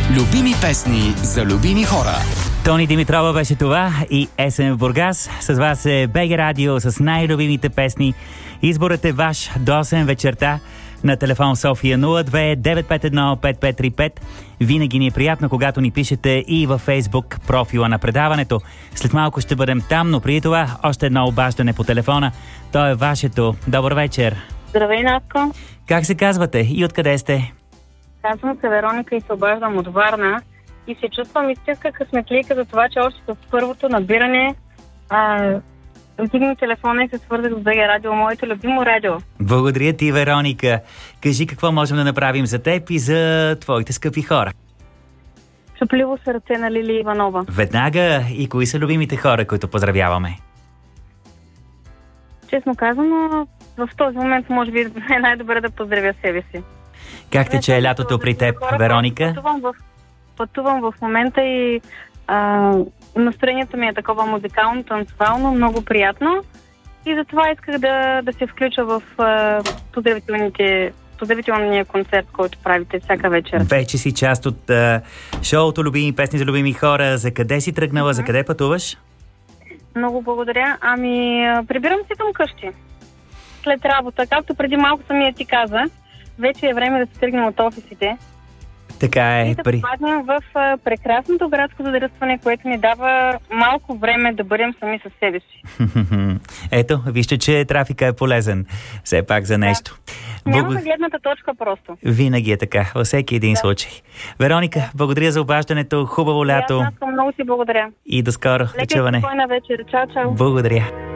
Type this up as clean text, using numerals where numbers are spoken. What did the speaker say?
Любими песни за любими хора. Тони Димитрова беше това и есен в Бургас. С вас е БГ Радио с най-любимите песни. Изборът е ваш до 8 вечерта на телефон София 02 951 5535. Винаги ни е приятно, когато ни пишете и във Фейсбук профила на предаването. След малко ще бъдем там, но преди това още едно обаждане по телефона. То е вашето. Добър вечер. Здравей, Натко. Как се казвате и откъде сте? Казвам се Вероника и се обаждам от Варна. И се чувствам истинска късметлийка за това, че още с първото набиране вдигна телефона и се свързах с БГ Радио, моето любимо радио. Благодаря ти, Вероника. Кажи какво можем да направим за теб и за твоите скъпи хора. Шупливо сърце на Лили Иванова. Веднага, и кои са любимите хора, които поздравяваме? Честно казано, в този момент може би е най-добре да поздравя себе си. Как тече лятото при теб, Вероника? Пътувам в момента и настроението ми е такова музикално, танцевално, много приятно. И затова исках да се включа в поздравителния концерт, който правите всяка вечер. Вече си част от шоуто Любими песни за любими хора. За къде си тръгнала? За къде пътуваш? Много благодаря. Прибирам се към къщи. След работа, както преди малко самия ти каза, вече е време да се тръгнем от офисите. Така е. И да попаднем в прекрасното градско задръстване, което ни дава малко време да бъдем сами със себе си. Ето, вижте, че трафика е полезен. Все пак за нещо. Нямаме гледната точка просто. Винаги е така, във всеки един случай. Вероника, благодаря за обаждането. Хубаво лято. Аз много си благодаря. И до скоро. Лека и спокойна вечер. Чао, чао. Благодаря.